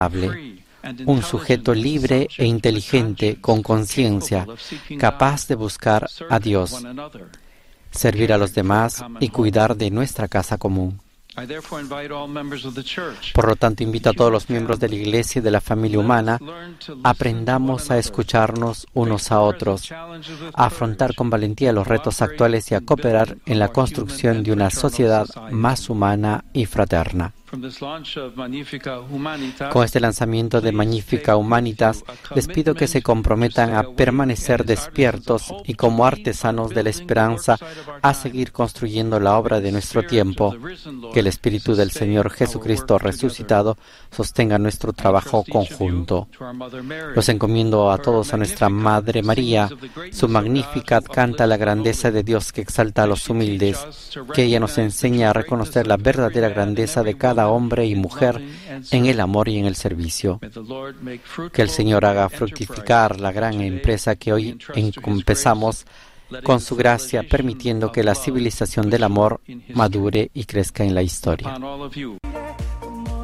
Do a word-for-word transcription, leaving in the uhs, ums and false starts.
un sujeto libre e inteligente con conciencia, capaz de buscar a Dios, servir a los demás y cuidar de nuestra casa común. Por lo tanto, invito a todos los miembros de la Iglesia y de la familia humana, aprendamos a escucharnos unos a otros, a afrontar con valentía los retos actuales y a cooperar en la construcción de una sociedad más humana y fraterna. Con este lanzamiento de Magnificat Humanitas, les pido que se comprometan a permanecer despiertos y como artesanos de la esperanza a seguir construyendo la obra de nuestro tiempo. Que el Espíritu del Señor Jesucristo resucitado sostenga nuestro trabajo conjunto. Los encomiendo a todos a nuestra Madre María. Su Magnificat canta la grandeza de Dios que exalta a los humildes. Que ella nos enseñe a reconocer la verdadera grandeza de cada hombre y mujer en el amor y en el servicio. Que el Señor haga fructificar la gran empresa que hoy empezamos con su gracia, permitiendo que la civilización del amor madure y crezca en la historia.